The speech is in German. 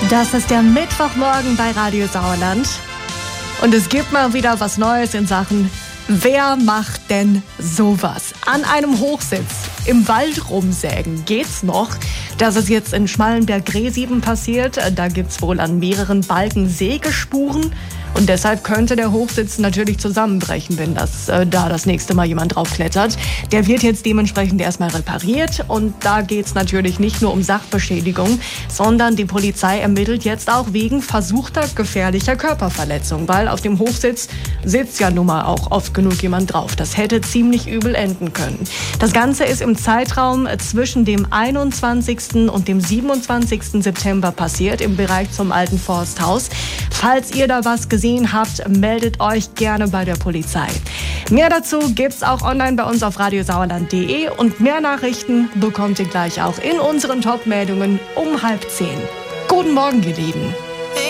Das ist der Mittwochmorgen bei Radio Sauerland. Und es gibt mal wieder was Neues in Sachen, wer macht denn sowas? An einem Hochsitz im Wald rumsägen geht's noch. Das ist jetzt in Schmallenberg-Gräsieben passiert. Da gibt's wohl an mehreren Balken Sägespuren. Und deshalb könnte der Hochsitz natürlich zusammenbrechen, wenn da das nächste Mal jemand drauf klettert. Der wird jetzt dementsprechend erstmal repariert. Und da geht's natürlich nicht nur um Sachbeschädigung, sondern die Polizei ermittelt jetzt auch wegen versuchter gefährlicher Körperverletzung. Weil auf dem Hochsitz sitzt ja nun mal auch oft genug jemand drauf. Das hätte ziemlich übel enden können. Das Ganze ist im Zeitraum zwischen dem 21. und dem 27. September passiert, im Bereich zum Alten Forsthaus. Falls ihr da was gesehen habt, meldet euch gerne bei der Polizei. Mehr dazu gibt's auch online bei uns auf radiosauerland.de und mehr Nachrichten bekommt ihr gleich auch in unseren Top-Meldungen um 9:30. Guten Morgen, ihr Lieben.